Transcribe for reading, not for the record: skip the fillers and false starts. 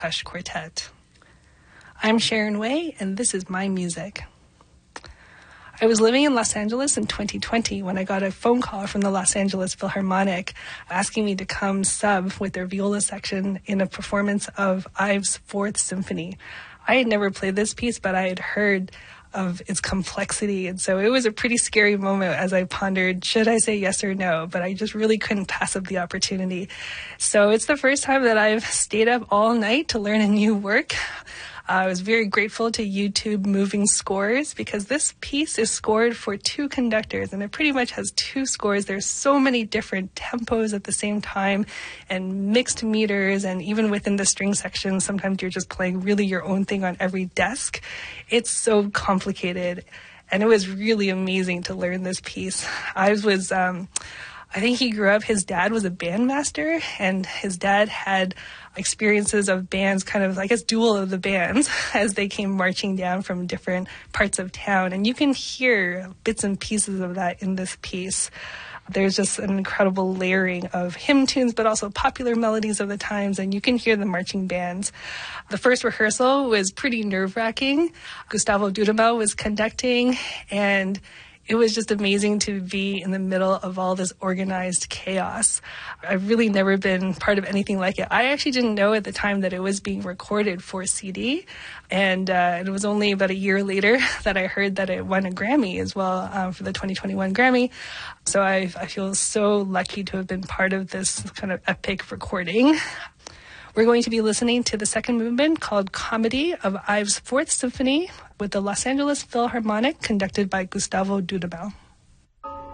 Hush Quartet. I'm Sharon Way, and this is my music. I was living in Los Angeles in 2020 when I got a phone call from the Los Angeles Philharmonic asking me to come sub with their viola section in a performance of Ives' Fourth Symphony. I had never played this piece, but I had heard of its complexity, and so it was a pretty scary moment as I pondered, should I say yes or no? But I just really couldn't pass up the opportunity. So it's the first time that I've stayed up all night to learn a new work. I was very grateful to YouTube Moving Scores because this piece is scored for two conductors, and it pretty much has two scores. There's so many different tempos at the same time and mixed meters, and even within the string section, sometimes you're just playing really your own thing on every desk. It's so complicated, and it was really amazing to learn this piece. I think he grew up, his dad was a bandmaster, and his dad had experiences of bands, kind of, I guess, duel of the bands as they came marching down from different parts of town. And you can hear bits and pieces of that in this piece. There's just an incredible layering of hymn tunes, but also popular melodies of the times, and you can hear the marching bands. The first rehearsal was pretty nerve-wracking. Gustavo Dudamel was conducting, and it was just amazing to be in the middle of all this organized chaos. I've really never been part of anything like it. I actually didn't know at the time that it was being recorded for CD, and it was only about a year later that I heard that it won a Grammy as well for the 2021 Grammy. So I feel so lucky to have been part of this kind of epic recording. We're going to be listening to the second movement called Comedy of Ives' Fourth Symphony with the Los Angeles Philharmonic, conducted by Gustavo Dudamel.